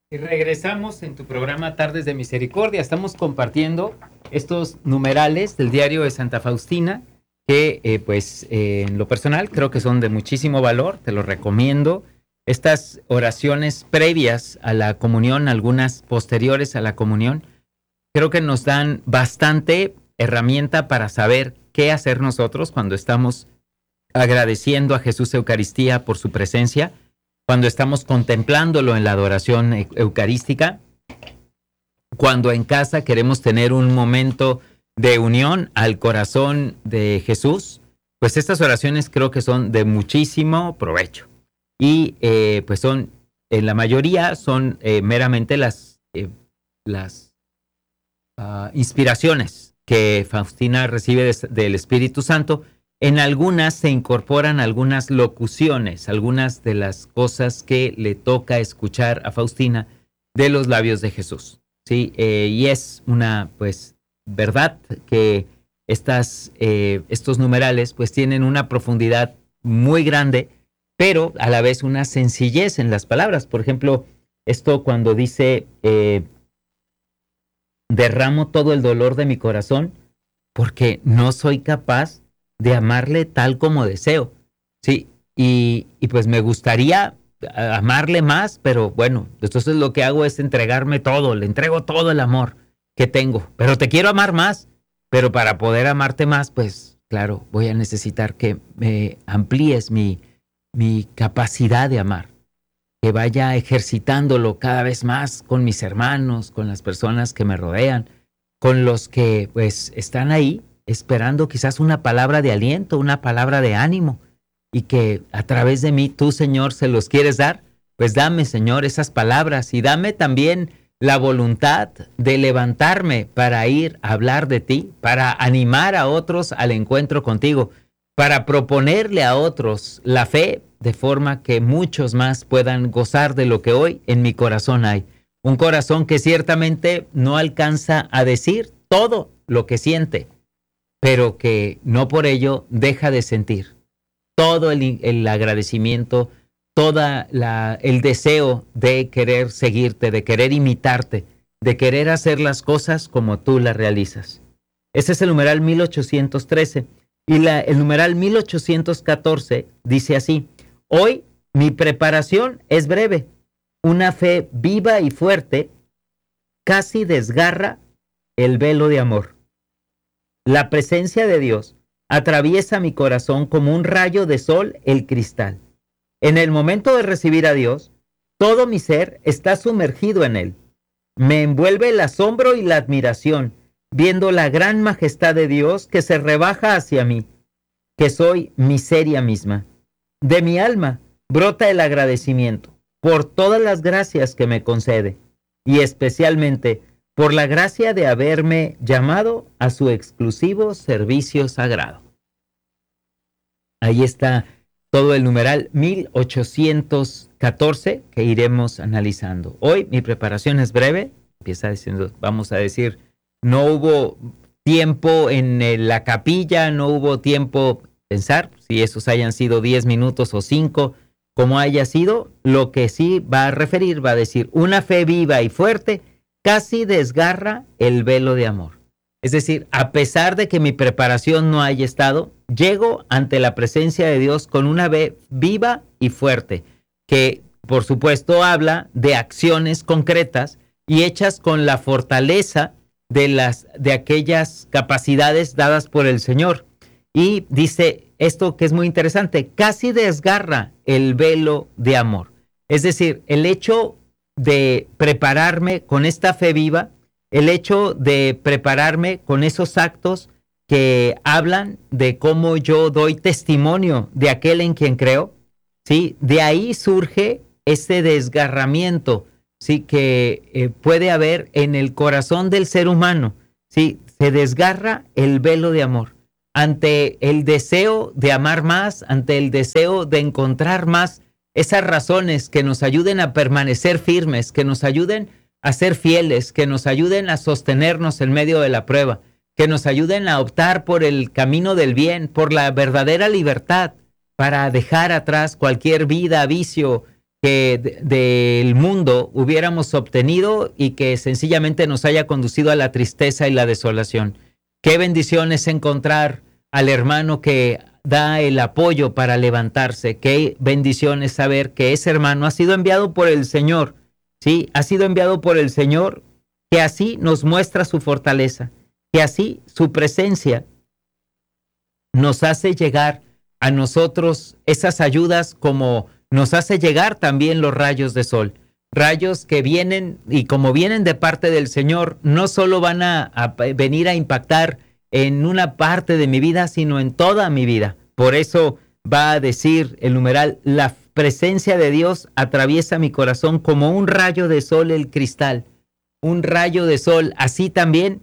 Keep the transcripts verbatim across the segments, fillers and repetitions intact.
Y regresamos en tu programa Tardes de Misericordia. Estamos compartiendo estos numerales del diario de Santa Faustina que, eh, pues, eh, en lo personal creo que son de muchísimo valor. Te los recomiendo. Estas oraciones previas a la comunión, algunas posteriores a la comunión, creo que nos dan bastante herramienta para saber qué hacer nosotros cuando estamos agradeciendo a Jesús Eucaristía por su presencia, cuando estamos contemplándolo en la adoración e- eucarística, cuando en casa queremos tener un momento de unión al corazón de Jesús, pues estas oraciones creo que son de muchísimo provecho. Y eh, pues son, en la mayoría, son eh, meramente las, eh, las uh, inspiraciones que Faustina recibe de, del Espíritu Santo. En algunas se incorporan algunas locuciones, algunas de las cosas que le toca escuchar a Faustina de los labios de Jesús. Sí, eh, y es una, pues, verdad que estas, eh, estos numerales, pues, tienen una profundidad muy grande, pero a la vez una sencillez en las palabras. Por ejemplo, esto cuando dice, eh, derramo todo el dolor de mi corazón porque no soy capaz de amarle tal como deseo, ¿sí? Y, y pues me gustaría amarle más, pero bueno, entonces lo que hago es entregarme todo, le entrego todo el amor que tengo, pero te quiero amar más, pero para poder amarte más, pues claro, voy a necesitar que me amplíes mi, mi capacidad de amar, que vaya ejercitándolo cada vez más con mis hermanos, con las personas que me rodean, con los que pues están ahí esperando quizás una palabra de aliento, una palabra de ánimo, y que a través de mí tú, Señor, se los quieres dar. Pues dame, Señor, esas palabras y dame también la voluntad de levantarme para ir a hablar de ti, para animar a otros al encuentro contigo, para proponerle a otros la fe de forma que muchos más puedan gozar de lo que hoy en mi corazón hay. Un corazón que ciertamente no alcanza a decir todo lo que siente, pero que no por ello deja de sentir todo el, el agradecimiento, todo el deseo de querer seguirte, de querer imitarte, de querer hacer las cosas como tú las realizas. Ese es el numeral mil ochocientos trece. Y la, el numeral mil ochocientos catorce dice así: hoy mi preparación es breve. Una fe viva y fuerte casi desgarra el velo de amor. La presencia de Dios atraviesa mi corazón como un rayo de sol el cristal. En el momento de recibir a Dios, todo mi ser está sumergido en Él. Me envuelve el asombro y la admiración, viendo la gran majestad de Dios que se rebaja hacia mí, que soy miseria misma. De mi alma brota el agradecimiento por todas las gracias que me concede, y especialmente por la gracia de haberme llamado a su exclusivo servicio sagrado. Ahí está todo el numeral mil ochocientos catorce que iremos analizando. Hoy mi preparación es breve, empieza diciendo, vamos a decir, no hubo tiempo en la capilla, no hubo tiempo pensar, si esos hayan sido diez minutos o cinco, como haya sido, lo que sí va a referir, va a decir, una fe viva y fuerte casi desgarra el velo de amor. Es decir, a pesar de que mi preparación no haya estado, llego ante la presencia de Dios con una fe viva y fuerte, que por supuesto habla de acciones concretas y hechas con la fortaleza de, las, de aquellas capacidades dadas por el Señor. Y dice esto que es muy interesante, casi desgarra el velo de amor. Es decir, el hecho de prepararme con esta fe viva, el hecho de prepararme con esos actos que hablan de cómo yo doy testimonio de aquel en quien creo, ¿sí? De ahí surge ese desgarramiento, ¿sí? Que eh, puede haber en el corazón del ser humano, ¿sí? Se desgarra el velo de amor ante el deseo de amar más, ante el deseo de encontrar más esas razones que nos ayuden a permanecer firmes, que nos ayuden a ser fieles, que nos ayuden a sostenernos en medio de la prueba, que nos ayuden a optar por el camino del bien, por la verdadera libertad, para dejar atrás cualquier vida, vicio que de, del mundo hubiéramos obtenido y que sencillamente nos haya conducido a la tristeza y la desolación. Qué bendición es encontrar al hermano que da el apoyo para levantarse. Qué bendición es saber que ese hermano ha sido enviado por el Señor, ¿sí? Ha sido enviado por el Señor, que así nos muestra su fortaleza, que así su presencia nos hace llegar a nosotros esas ayudas, como nos hace llegar también los rayos de sol. Rayos que vienen, y como vienen de parte del Señor, no solo van a, a venir a impactar en una parte de mi vida, sino en toda mi vida. Por eso va a decir el numeral: la presencia de Dios atraviesa mi corazón como un rayo de sol el cristal. Un rayo de sol. Así también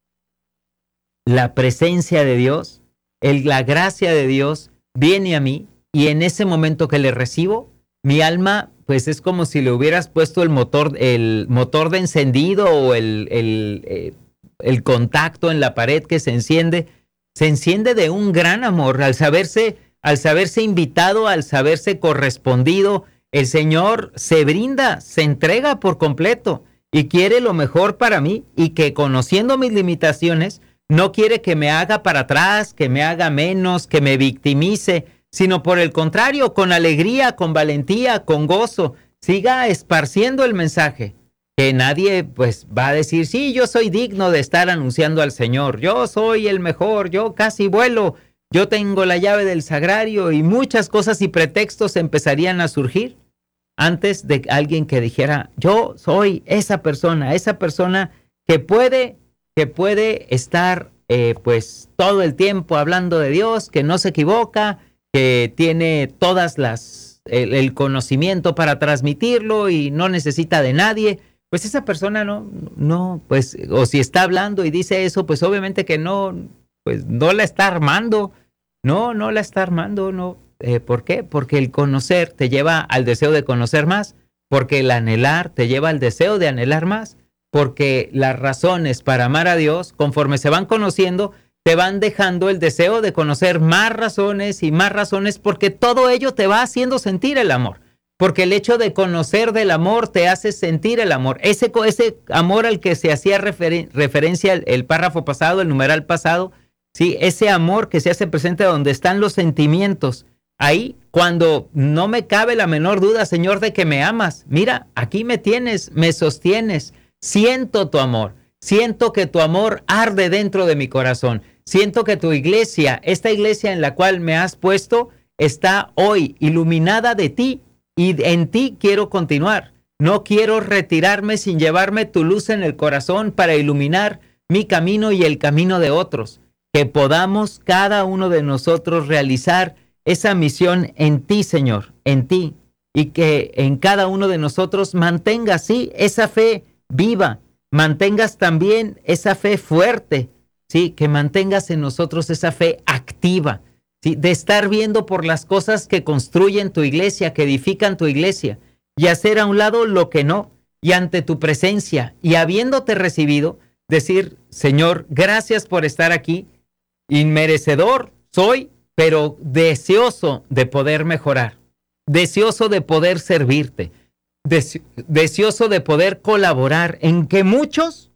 la presencia de Dios, el, la gracia de Dios viene a mí, y en ese momento que le recibo, mi alma, pues es como si le hubieras puesto el motor, el motor de encendido, o el, el, eh, el contacto en la pared que se enciende, se enciende de un gran amor, al saberse, al saberse invitado, al saberse correspondido. El Señor se brinda, se entrega por completo y quiere lo mejor para mí, y que, conociendo mis limitaciones, no quiere que me haga para atrás, que me haga menos, que me victimice, sino por el contrario, con alegría, con valentía, con gozo, siga esparciendo el mensaje. Que nadie pues va a decir: sí, yo soy digno de estar anunciando al Señor, yo soy el mejor, yo casi vuelo, yo tengo la llave del sagrario, y muchas cosas y pretextos empezarían a surgir antes de alguien que dijera: yo soy esa persona, esa persona que puede, que puede estar eh, pues todo el tiempo hablando de Dios, que no se equivoca, que tiene todas las el, el conocimiento para transmitirlo y no necesita de nadie. Pues esa persona no, no, pues, o si está hablando y dice eso, pues obviamente que no, pues no la está armando, no, no la está armando, no. Eh, ¿Por qué? Porque el conocer te lleva al deseo de conocer más, porque el anhelar te lleva al deseo de anhelar más, porque las razones para amar a Dios, conforme se van conociendo, te van dejando el deseo de conocer más razones y más razones, porque todo ello te va haciendo sentir el amor. Porque el hecho de conocer del amor te hace sentir el amor. Ese, ese amor al que se hacía referen- referencia el, el párrafo pasado, el numeral pasado, ¿sí? Ese amor que se hace presente donde están los sentimientos. Ahí, cuando no me cabe la menor duda, Señor, de que me amas. Mira, aquí me tienes, me sostienes. Siento tu amor. Siento que tu amor arde dentro de mi corazón. Siento que tu iglesia, esta iglesia en la cual me has puesto, está hoy iluminada de ti. Y en ti quiero continuar. No quiero retirarme sin llevarme tu luz en el corazón para iluminar mi camino y el camino de otros. Que podamos cada uno de nosotros realizar esa misión en ti, Señor, en ti. Y que en cada uno de nosotros mantengas, sí, esa fe viva. Mantengas también esa fe fuerte, sí, que mantengas en nosotros esa fe activa. ¿Sí? De estar viendo por las cosas que construyen tu iglesia, que edifican tu iglesia, y hacer a un lado lo que no, y ante tu presencia, y habiéndote recibido, decir: Señor, gracias por estar aquí, inmerecedor soy, pero deseoso de poder mejorar, deseoso de poder servirte, dese- deseoso de poder colaborar en que muchos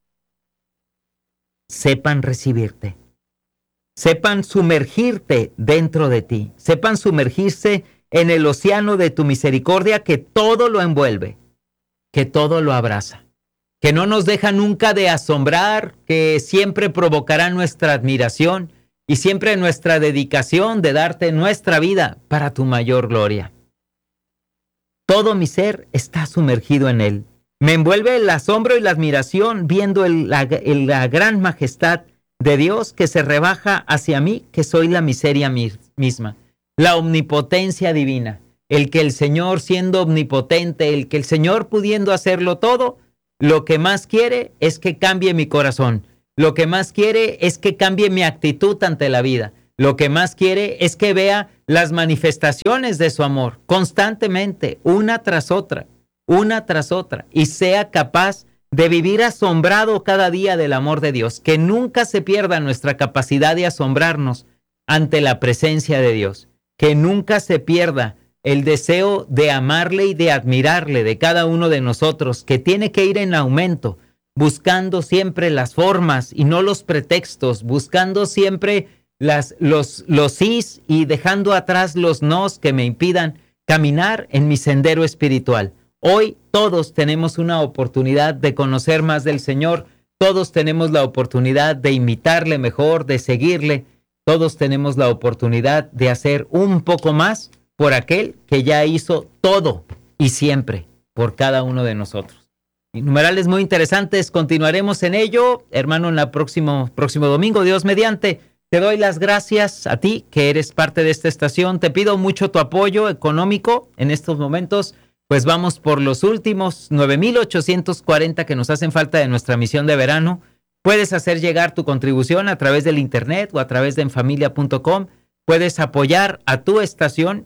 sepan recibirte. Sepan sumergirte dentro de ti, sepan sumergirse en el océano de tu misericordia, que todo lo envuelve, que todo lo abraza, que no nos deja nunca de asombrar, que siempre provocará nuestra admiración y siempre nuestra dedicación de darte nuestra vida para tu mayor gloria. Todo mi ser está sumergido en él. Me envuelve el asombro y la admiración viendo el, la, el, la gran majestad de Dios que se rebaja hacia mí, que soy la miseria misma, la omnipotencia divina, el que el Señor, siendo omnipotente, el que el Señor pudiendo hacerlo todo, lo que más quiere es que cambie mi corazón, lo que más quiere es que cambie mi actitud ante la vida, lo que más quiere es que vea las manifestaciones de su amor constantemente, una tras otra, una tras otra, y sea capaz de vivir asombrado cada día del amor de Dios, que nunca se pierda nuestra capacidad de asombrarnos ante la presencia de Dios, que nunca se pierda el deseo de amarle y de admirarle de cada uno de nosotros, que tiene que ir en aumento, buscando siempre las formas y no los pretextos, buscando siempre las, los, los sís y dejando atrás los nos que me impidan caminar en mi sendero espiritual. Hoy todos tenemos una oportunidad de conocer más del Señor, todos tenemos la oportunidad de imitarle mejor, de seguirle, todos tenemos la oportunidad de hacer un poco más por aquel que ya hizo todo y siempre por cada uno de nosotros. Numerales muy interesantes, continuaremos en ello, hermano, en el próximo, próximo domingo, Dios mediante. Te doy las gracias a ti que eres parte de esta estación, te pido mucho tu apoyo económico en estos momentos, pues vamos por los últimos nueve mil ochocientos cuarenta que nos hacen falta de nuestra misión de verano. Puedes hacer llegar tu contribución a través del internet o a través de enfamilia punto com, puedes apoyar a tu estación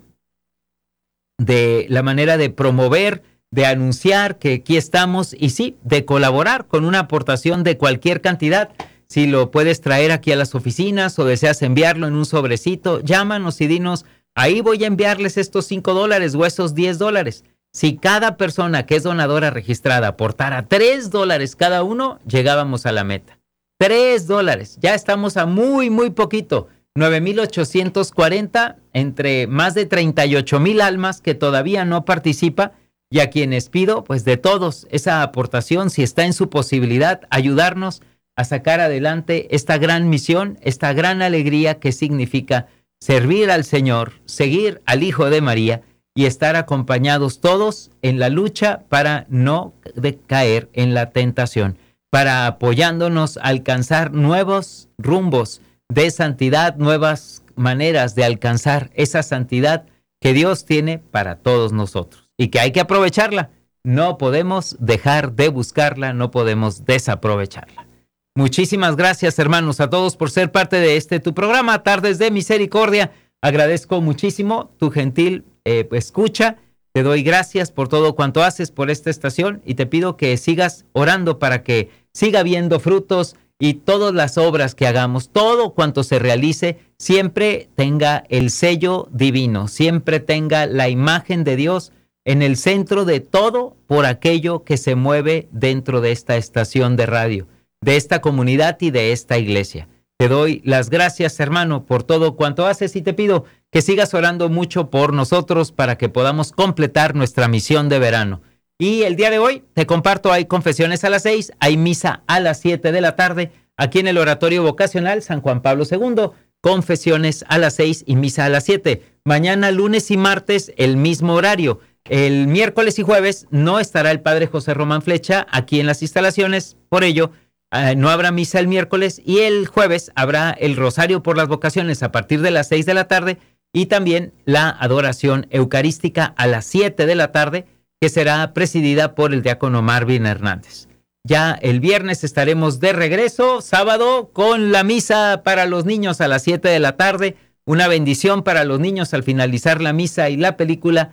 de la manera de promover, de anunciar que aquí estamos y sí, de colaborar con una aportación de cualquier cantidad. Si lo puedes traer aquí a las oficinas o deseas enviarlo en un sobrecito, llámanos y dinos, ahí voy a enviarles estos cinco dólares o esos diez dólares. Si cada persona que es donadora registrada aportara tres dólares cada uno, llegábamos a la meta. tres dólares, ya estamos a muy, muy poquito. nueve mil ochocientos cuarenta entre más de treinta y ocho mil almas que todavía no participa y a quienes pido, pues de todos, esa aportación, si está en su posibilidad, ayudarnos a sacar adelante esta gran misión, esta gran alegría que significa servir al Señor, seguir al Hijo de María y estar acompañados todos en la lucha para no caer en la tentación, para apoyándonos a alcanzar nuevos rumbos de santidad, nuevas maneras de alcanzar esa santidad que Dios tiene para todos nosotros y que hay que aprovecharla. No podemos dejar de buscarla, no podemos desaprovecharla. Muchísimas gracias, hermanos, a todos por ser parte de este tu programa, Tardes de Misericordia. Agradezco muchísimo tu gentil eh, escucha. Te doy gracias por todo cuanto haces por esta estación y te pido que sigas orando para que siga habiendo frutos y todas las obras que hagamos, todo cuanto se realice, siempre tenga el sello divino, siempre tenga la imagen de Dios en el centro de todo por aquello que se mueve dentro de esta estación de radio, de esta comunidad y de esta iglesia. Te doy las gracias, hermano, por todo cuanto haces y te pido que sigas orando mucho por nosotros para que podamos completar nuestra misión de verano. Y el día de hoy te comparto, hay confesiones a las seis, hay misa a las siete de la tarde, aquí en el Oratorio Vocacional San Juan Pablo segundo, confesiones a las seis y misa a las siete. Mañana, lunes y martes, el mismo horario. El miércoles y jueves no estará el Padre José Román Flecha aquí en las instalaciones, por ello, Uh, no habrá misa el miércoles y el jueves habrá el Rosario por las Vocaciones a partir de las seis de la tarde y también la adoración eucarística a las siete de la tarde que será presidida por el diácono Marvin Hernández. Ya el viernes estaremos de regreso, sábado, con la misa para los niños a las siete de la tarde, una bendición para los niños al finalizar la misa y la película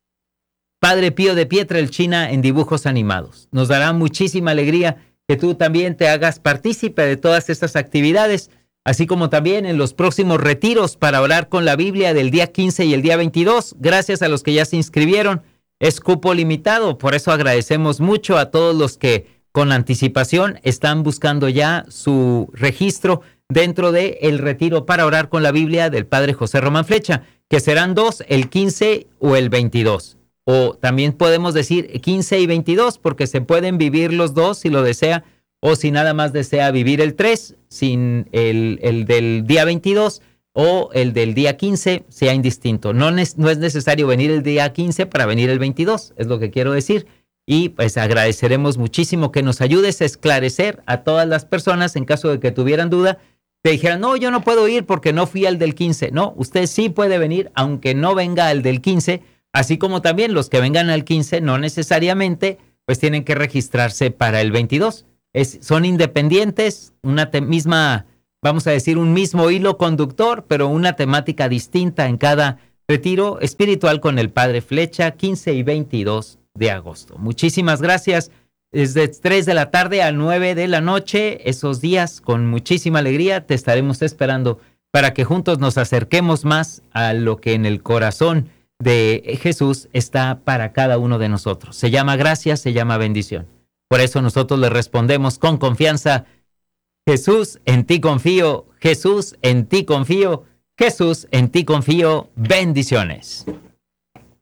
Padre Pío de Pietrelcina en dibujos animados. Nos dará muchísima alegría que tú también te hagas partícipe de todas estas actividades, así como también en los próximos retiros para orar con la Biblia del día quince y el día veintidós. Gracias a los que ya se inscribieron. Es cupo limitado, por eso agradecemos mucho a todos los que con anticipación están buscando ya su registro dentro de el retiro para orar con la Biblia del Padre José Román Flecha, que serán dos, el quince o el veintidós. O también podemos decir quince y veintidós, porque se pueden vivir los dos si lo desea, o si nada más desea vivir el tres, sin el, el del día veintidós, o el del día quince, sea indistinto. No, no es necesario venir el día quince para venir el veintidós, es lo que quiero decir. Y pues agradeceremos muchísimo que nos ayudes a esclarecer a todas las personas en caso de que tuvieran duda, te dijeran, no, yo no puedo ir porque no fui al del quince. No, usted sí puede venir, aunque no venga al del quince, así como también los que vengan al quince no necesariamente pues tienen que registrarse para el veintidós. Es, son independientes, una te- misma, vamos a decir, un mismo hilo conductor, pero una temática distinta en cada retiro espiritual con el Padre Flecha, quince y veintidós de agosto. Muchísimas gracias. Desde tres de la tarde a nueve de la noche, esos días, con muchísima alegría, te estaremos esperando para que juntos nos acerquemos más a lo que en el corazón de Jesús está para cada uno de nosotros. Se llama gracia, se llama bendición. Por eso nosotros le respondemos con confianza: Jesús, en ti confío. Jesús, en ti confío. Jesús, en ti confío. Bendiciones.